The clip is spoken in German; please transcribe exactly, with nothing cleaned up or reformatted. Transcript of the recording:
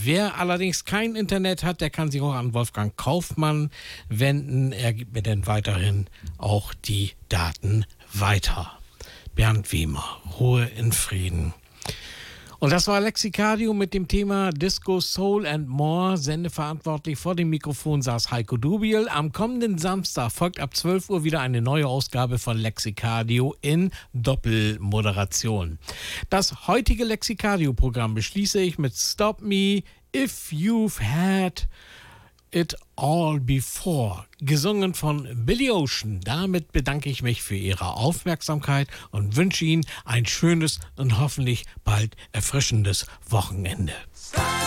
Wer allerdings kein Internet hat, der kann sich auch an Wolfgang Kaufmann wenden. Er gibt mir dann weiterhin auch die Daten weiter. Bernd Wehmer, Ruhe in Frieden. Und das war Lexicadio mit dem Thema Disco, Soul and More. Sendeverantwortlich vor dem Mikrofon saß Heiko Dubiel. Am kommenden Samstag folgt ab zwölf Uhr wieder eine neue Ausgabe von Lexicadio in Doppelmoderation. Das heutige Lexicadio-Programm beschließe ich mit Stop Me If You've Had It All Before, gesungen von Billy Ocean. Damit bedanke ich mich für Ihre Aufmerksamkeit und wünsche Ihnen ein schönes und hoffentlich bald erfrischendes Wochenende.